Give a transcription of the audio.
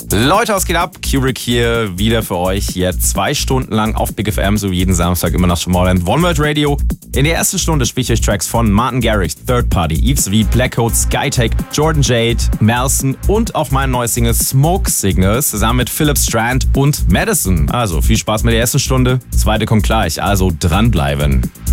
Leute, was geht ab? Kubrick hier wieder für euch. Jetzt 2 Stunden lang auf Big FM, so jeden Samstag immer nach Tomorrowland One World Radio. In der ersten Stunde spiele ich euch Tracks von Martin Garrix, Third Party, Yves V, Blackcoat, Skytech, Jordan Jade, Melson und auf meine neue Single Smoke Signals zusammen mit Philip Strand und Madison. Also viel Spaß mit der ersten Stunde. Zweite kommt gleich, also dranbleiben.